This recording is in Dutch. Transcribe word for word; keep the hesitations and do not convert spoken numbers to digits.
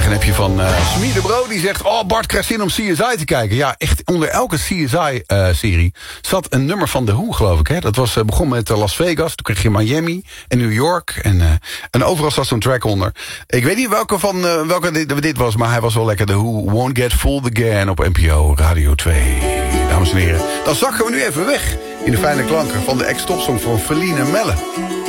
een appje van uh, Smie Bro. Die zegt, oh Bart krijgt zin om C S I te kijken. Ja, echt onder elke C S I-serie uh, zat een nummer van The Who, geloof ik. Hè? Dat was uh, begon met uh, Las Vegas. Toen kreeg je Miami en New York. En, uh, en overal zat zo'n track onder. Ik weet niet welke van uh, welke dit, dit was, maar hij was wel lekker. The Who Won't Get Fooled Again op N P O Radio twee. Dames en heren. Dan zakken we nu even weg in de fijne klanken van de ex-topsong van Feline Melle.